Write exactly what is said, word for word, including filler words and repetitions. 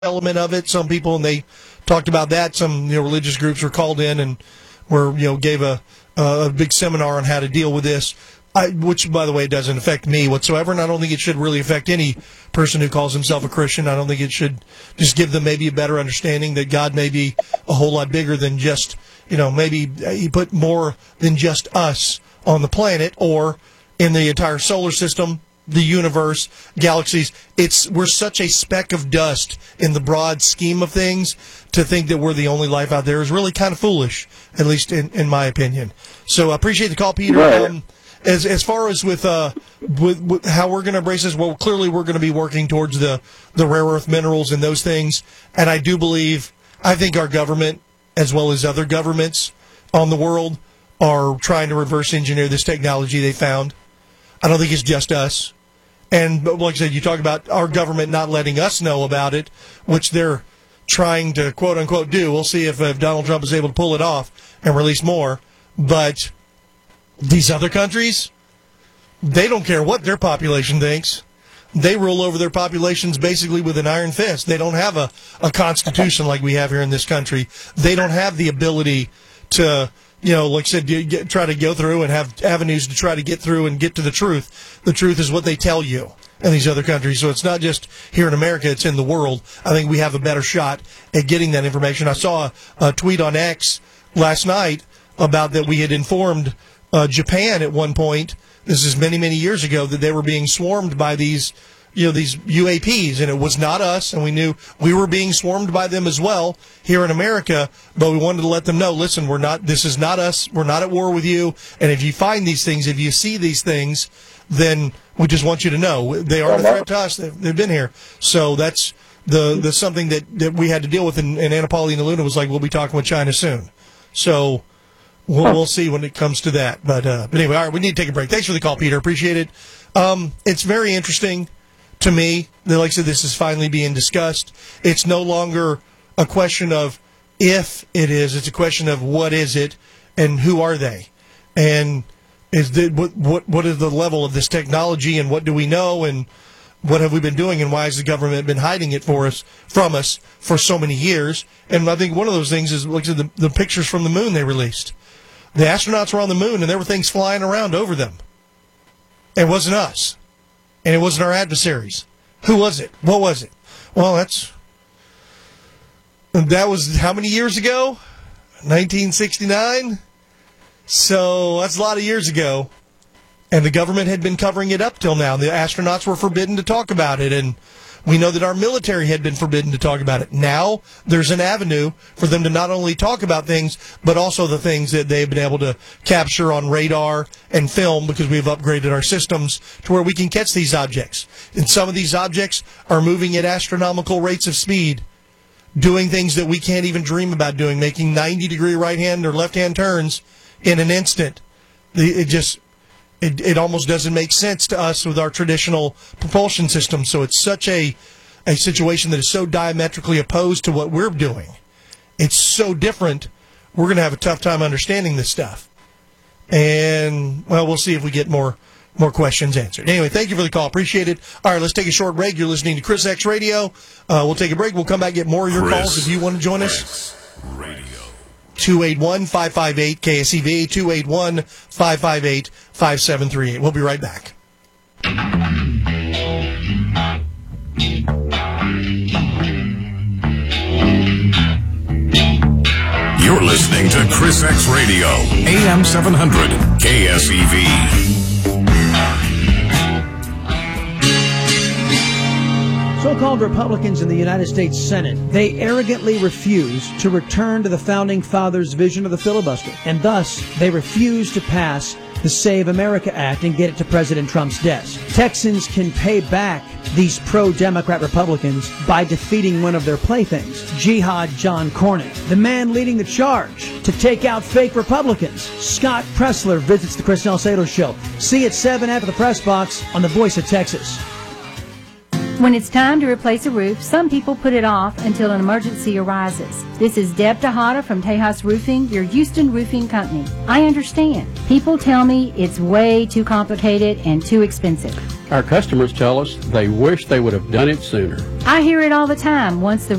element of it. Some people, and they talked about that. Some you know religious groups were called in and were you know gave a a big seminar on how to deal with this. I, which, by the way, doesn't affect me whatsoever, and I don't think it should really affect any person who calls himself a Christian. I don't think it should just give them maybe a better understanding that God may be a whole lot bigger than just, you know, maybe He put more than just us on the planet or in the entire solar system, the universe, galaxies. It's we're such a speck of dust in the broad scheme of things. To think that we're the only life out there is really kind of foolish, at least in, in my opinion. So I appreciate the call, Peter. Right. Um, As as far as with uh with, with how we're going to embrace this, well, clearly we're going to be working towards the, the rare earth minerals and those things. And I do believe, I think our government, as well as other governments on the world, are trying to reverse engineer this technology they found. I don't think it's just us. And but like I said, you talk about our government not letting us know about it, which they're trying to quote unquote do. We'll see if, if Donald Trump is able to pull it off and release more. But these other countries, they don't care what their population thinks. They rule over their populations basically with an iron fist. They don't have a, a constitution like we have here in this country. They don't have the ability to, you know, like I said, get, try to go through and have avenues to try to get through and get to the truth. The truth is what they tell you in these other countries. So it's not just here in America, it's in the world. I think we have a better shot at getting that information. I saw a, a tweet on X last night about that we had informed Uh, Japan at one point, this is many, many years ago, that they were being swarmed by these, you know, these U A Ps, and it was not us, and we knew we were being swarmed by them as well here in America, but we wanted to let them know, listen, we're not, this is not us, we're not at war with you, and if you find these things, if you see these things, then we just want you to know, they are a threat to us, they've, they've been here. So that's the, the something that, that we had to deal with, and, and Anna Paulina Luna was like, we'll be talking with China soon. So We'll, we'll see when it comes to that. But, uh, but anyway, all right, we need to take a break. Thanks for the call, Peter. Appreciate it. Um, it's very interesting to me that, like I said, this is finally being discussed. It's no longer a question of if it is. It's a question of what is it and who are they? And is the, what, what, what is the level of this technology and what do we know and what have we been doing and why has the government been hiding it for us, from us for so many years? And I think one of those things is, like I said, the, the pictures from the moon they released. The astronauts were on the moon, and there were things flying around over them. It wasn't us. And it wasn't our adversaries. Who was it? What was it? Well, that's... That was how many years ago? nineteen sixty-nine? So that's a lot of years ago. And the government had been covering it up till now. The astronauts were forbidden to talk about it, and we know that our military had been forbidden to talk about it. Now there's an avenue for them to not only talk about things, but also the things that they've been able to capture on radar and film because we've upgraded our systems to where we can catch these objects. And some of these objects are moving at astronomical rates of speed, doing things that we can't even dream about doing, making ninety-degree right-hand or left-hand turns in an instant. It just... It, it almost doesn't make sense to us with our traditional propulsion system. So it's such a a situation that is so diametrically opposed to what we're doing. It's so different. We're going to have a tough time understanding this stuff. And, well, we'll see if we get more more questions answered. Anyway, thank you for the call. Appreciate it. All right, let's take a short break. You're listening to Chris X Radio. Uh, we'll take a break. We'll come back and get more of your Chris calls if you want to join us. X Radio. two eight one, five five eight, K S E V, two eight one, five five eight, five seven three eight. We'll be right back. You're listening to Chris X Radio, A M seven hundred, K S E V. So-called Republicans in the United States Senate, they arrogantly refuse to return to the Founding Fathers' vision of the filibuster, and thus they refuse to pass the Save America Act and get it to President Trump's desk. Texans can pay back these pro-Democrat Republicans by defeating one of their playthings, Jihad John Cornyn, the man leading the charge to take out fake Republicans. Scott Pressler visits the Chris Salcedo Show. See you at seven after the press box on the Voice of Texas. When it's time to replace a roof, some people put it off until an emergency arises. This is Deb Tejada from Tejas Roofing, your Houston roofing company. I understand. People tell me it's way too complicated and too expensive. Our customers tell us they wish they would have done it sooner. I hear it all the time once the